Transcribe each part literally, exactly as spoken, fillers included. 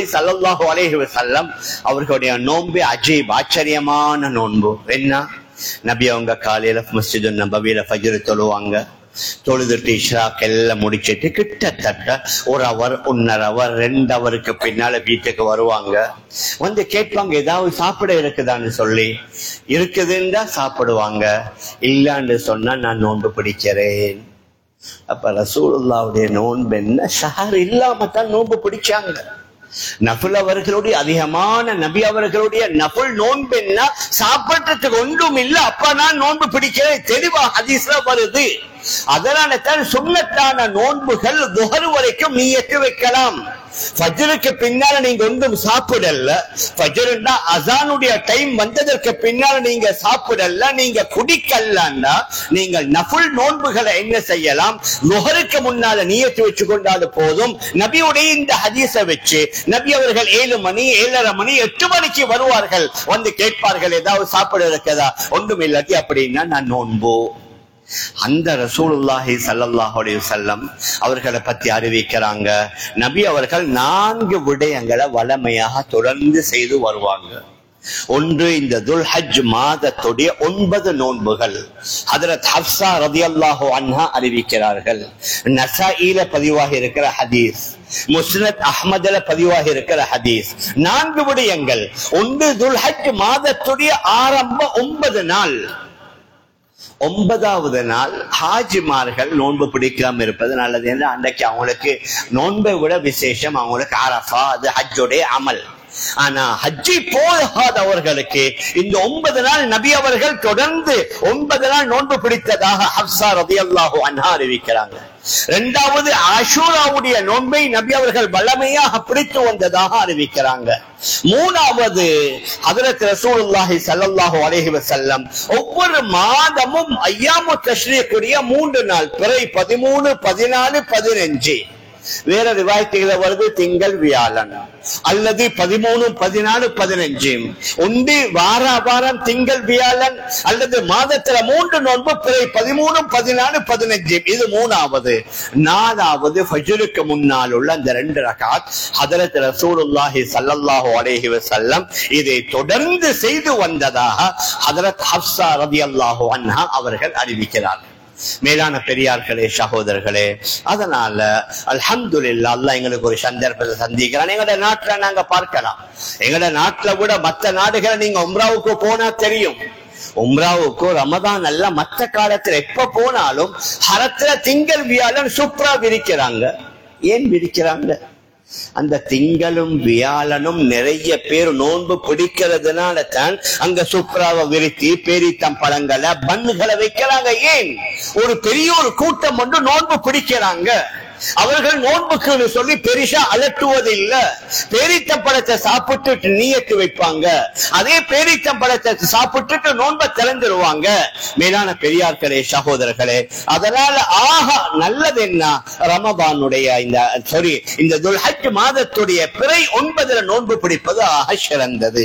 ஸல்லல்லாஹு அலைஹி வஸல்லம் அவர்களுடைய நோன்பு அஜீப், ஆச்சரியமான நோன்பு. என்ன? நபி அவங்க காலையில மஸ்ஜிது நபவியில ஃபஜ்ர் தொழுவாங்க. தொழுதுட்டு இஷ்ராக் எல்லாம் முடிச்சிட்டு கிட்டத்தட்ட ஒரு அவர் ஒன்னரை அவர் ரெண்டு அவருக்கு பின்னால வீட்டுக்கு வருவாங்க. வந்து கேட்பாங்க, ஏதாவது சாப்பிட இருக்குதான்னு சொல்லி. இருக்குதுன்னா சாப்பிடுவாங்க, இல்லன்னு சொன்னா நான் நோன்பு பிடிக்கிறேன். அப்ப ரசூலுல்லாஹ்வுடைய நோன்பு என்ன? ஷஹர் இல்லாம தான் நோன்பு பிடிச்சாங்க. நஃபில் அவர்களுடைய அதிகமான நபி அவர்களுடைய நஃபில் நோன்பு என்ன? சாப்பிட்டதுக்கு ஒன்றும் இல்ல, அப்ப நான் நோன்பு பிடிக்கிறேன், தெளிவா ஹதீஸ்ல வருது. அதனால தான் சுன்னத்தான நோன்புகள் துஹர் வரைக்கும் நியத்து வைக்கலாம். ஃபஜ்ருக்கு பின்னால நீங்க ஒன்றும் சாப்பிடல, ஃபஜ்ருன்னா அஸானுடைய டைம் வந்ததற்கு பின்னால நீங்க சாப்பிடல, நீங்க குடிக்கலன்னா நீங்க நஃபில் நோன்புகளை என்ன செய்யலாம்? லுஹருக்கு முன்னால நியத்து வச்சு கொண்டாது போதும். நபியுடைய இந்த ஹதீஸை வச்சு நபி அவர்கள் ஏழு மணி ஏழரை மணி எட்டு மணிக்கு வருவார்கள், வந்து கேட்பார்கள் ஏதாவது சாப்பிட இருக்கதா? ஒன்றும் இல்லாட்டி அப்படின்னா நான் நோன்பு. அந்த ரசூலுல்லாஹி ஸல்லல்லாஹு அலைஹி வஸல்லம் அவர்களை பத்தி அறிவிக்கிறாங்க, நபி அவர்கள் நான்கு விடயங்களை வளமையாக தொடர்ந்து செய்து வருவாங்க. ஒன்று, இந்த துல்ஹஜ் மாதத்துடைய ஒன்பது நோன்புகள். ஹஜ்ரத் ஹப்ஸா ரலியல்லாஹு அன்ஹா அறிவிக்கிறார்கள். நஸாயில பதிவாக இருக்கிற ஹதீஸ், முஸ்னத் அஹ்மதுல பதிவாக இருக்கிற ஹதீஸ். நான்கு விடயங்கள். ஒன்று, துல்ஹஜ் மாதத்துடைய ஆரம்ப ஒன்பது நாள். ஒன்பதாவது நாள் ஹாஜிமார்கள் நோன்பு பிடிக்காம இருப்பது நல்லது என்று அன்றைக்கு அவங்களுக்கு நோன்பை விட விசேஷம் அவங்களுக்கு அரஃபா, அது ஹஜ்ஜுடைய அமல். ஆனா ஹஜ்ஜி போகாதவர்களுக்கு இந்த ஒன்பது நாள் நபி அவர்கள் தொடர்ந்து ஒன்பது நாள் நோன்பு பிடித்ததாக ஹப்ஸா ரலியல்லாஹு அன்ஹா அறிவிக்கிறாங்க. இரண்டாவது, ஆஷூராவுடைய நோன்பை நபி அவர்கள் வல்லமையாக பிடித்து வந்ததாக அறிவிக்கிறாங்க. மூணாவது, ஹஜ்ரத் ரசூலுல்லாஹி ஸல்லல்லாஹு அலைஹி வஸல்லம் ஒவ்வொரு மாதமும் அய்யாமு தஷ்ரீக்குடைய மூன்று நாள், பிறை பதிமூணு பதினாலு பதினஞ்சு, வேற ரிவாயத்துகளை வருது திங்கள் வியாழன் அல்லது பதிமூணு பதினாலு பதினஞ்சு, ஒன்று வார வாரம் திங்கள் வியாழன் அல்லது மாதத்துல மூன்று நோன்பு, பிறை பதிமூணு பதினாலு பதினஞ்சு. இது மூணாவது. நாலாவது, ஃபஜ்ருக்கு முன்னால் உள்ள அந்த ரெண்டு ரகாத் ஹஜ்ரத் ரசூலுல்லாஹி ஸல்லல்லாஹு அலைஹி வஸல்லம் இதை தொடர்ந்து செய்து வந்ததாக ஹஜ்ரத் ஹப்ஸா ரலியல்லாஹு அன்ஹா அவர்கள் அறிவிக்கிறார்கள். மேலான பெரியார்களே, சகோதரர்களே, அதனால அல்ஹம்துலில்லாஹ் அல்லாஹ் எங்களுக்கு ஒரு சந்தர்ப்பத்தை சந்திக்கிறான். எங்களோட நாட்டுல நாங்க பார்க்கலாம், எங்களோட நாட்டுல கூட மற்ற நாடுகளை நீங்க உம்ராவுக்கு போனா தெரியும். உம்ராவுக்கு ரமதான் அல்ல, மற்ற காலத்துல எப்ப போனாலும் ஹரத்துல திங்கள் வியாழன் சுப்ரா விரிக்கிறாங்க. ஏன் விரிக்கிறாங்க? அந்த திங்களும் வியாழனும் நிறைய பேர் நோன்பு பிடிக்கிறதுனால தான் அங்க சுப்ராவை விரித்தி பேரித்தம் பழங்களை பன்னுகளை வைக்கிறாங்க. ஏன்? ஒரு பெரிய ஒரு கூட்டம் ஒன்று நோன்பு பிடிக்கிறாங்க. அவர்கள் நோன்புக்கு சொல்லி பெரிசா அலட்டுவது இல்ல. பேரித்தம் பழத்தை சாப்பிட்டு நீயத்து வைப்பாங்க, அதே பேரித்தம் பழத்தை சாப்பிட்டு நோன்பை திறந்துருவாங்க. மேலான பெரியார்களே, சகோதரர்களே, அதனால ஆக நல்லது என்ன? ரமதானுடைய இந்த சாரி இந்த துல்ஹஜ் மாதத்துடைய பிறை ஒன்பதுல நோன்பு பிடிப்பது ஆக சிறந்தது.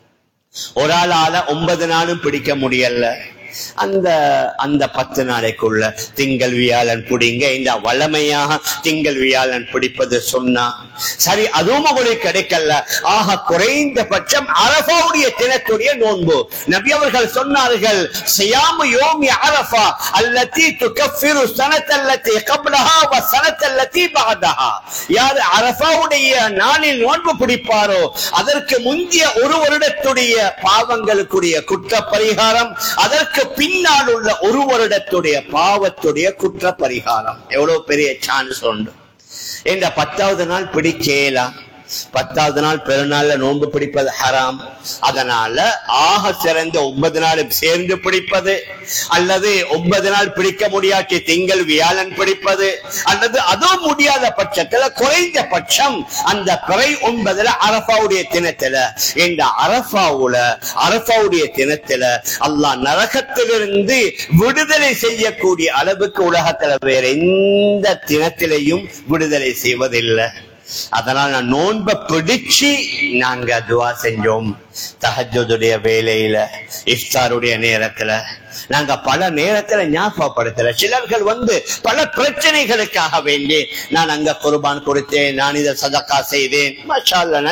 ஒரு ஆளால ஒன்பது நாளும் பிடிக்க முடியல, அந்த அந்த பத்து நாளைக்குள்ள திங்கள் வியாழன் பிடிங்க. இந்த வளமையாக திங்கள் வியாழன் பிடிப்பது சொன்னா சரி, அதுவும் உங்களுக்கு கிடைக்கல. ஆக குறைந்தபட்சம் அரஃபாவுடைய தினத்துடைய நோன்பு. நபி அவர்கள் சொன்னார்கள், சியாமு யோமி அரஃபா அல்லதி துகஃபிரு ஸனத்தல்லதி கப்லஹா வ ஸனத்தல்லதி பஅதஹா. யார் அரஃபாவுடைய நாளில் நோன்பு பிடிப்பாரோ அதற்கு முந்திய ஒரு வருடத்துடைய பாவங்களுக்குரிய குற்ற பரிகாரம், அதற்கு பின்னால் உள்ள ஒரு வருடத்துடைய பாவத்துடைய குற்ற பரிகாரம். எவ்வளவு பெரிய சான்ஸ் உண்டு. இந்த பத்தாவது நாள் பிடிக்கலாம், பத்தாவது நாள் பெருநாள்ல நோன்பு பிடிப்பது ஹராம். அதனால ஆக சிறந்த ஒன்பது நாள் சேர்ந்து பிடிப்பது, அல்லது ஒன்பது நாள் பிடிக்க முடியாட்டி திங்கள் வியாழன் பிடிப்பது, அல்லது அதுவும் முடியாத பட்சத்துல குறைந்த பட்சம் அந்த பிறை ஒன்பதுல அரஃபாவுடைய தினத்துல, இந்த அரஃபாவுல அரஃபாவுடைய தினத்துல அல்லாஹ் நரகத்திலிருந்து விடுதலை செய்யக்கூடிய அளவுக்கு உலகத்துல வேற எந்த தினத்திலையும் விடுதலை செய்வதில்லை. அதனால நான் நோன்பை பிடிச்சு நாங்க துவா செஞ்சோம். தஹஜ்ஜுடைய வேலையில, இஃப்தாருடைய நேரத்துல நாங்க பல நேரத்துல ஞாபகப்படுத்தல. சிலர்கள் வந்து பல பிரச்சனைகளுக்காக வேண்டி நான் அங்க குர்பான் கொடுத்தேன், நான் இதை சதக்கா செய்தேன், மாஷா அல்லாஹ்